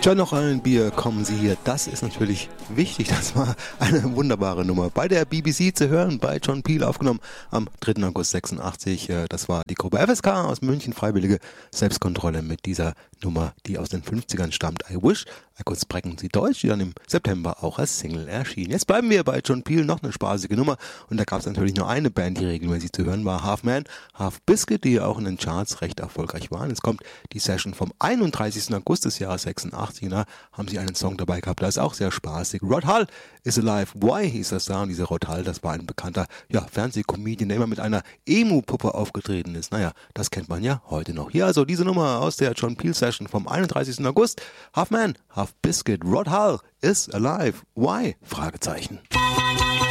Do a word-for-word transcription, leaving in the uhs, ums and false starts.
Statt noch ein Bier kommen Sie hier. Das ist natürlich wichtig. Das war eine wunderbare Nummer. Bei der B B C zu hören, bei John Peel aufgenommen am dritten August sechsundachtzig. Das war die Gruppe F S K aus München, Freiwillige Selbstkontrolle mit dieser Nummer, die aus den fünfzigern stammt. I Wish I Could Sprechen Sie Deutsch, die dann im September auch als Single erschien. Jetzt bleiben wir bei John Peel, noch eine spaßige Nummer. Und da gab es natürlich nur eine Band, die regelmäßig zu hören war. Half Man, Half Biscuit, die ja auch in den Charts recht erfolgreich waren. Jetzt kommt die Session vom einunddreißigsten August des Jahres sechsundachtzig. Da haben sie einen Song dabei gehabt, der ist auch sehr spaßig. Rod Hull is Alive. Why hieß das da? Und dieser Rod Hull, das war ein bekannter ja, Fernsehcomedian, der immer mit einer Emu-Puppe aufgetreten ist. Naja, das kennt man ja heute noch. Hier also diese Nummer aus der John Peel Session vom einunddreißigsten August. Half Man, Half Biscuit, Rod Hull is Alive. Why? Fragezeichen.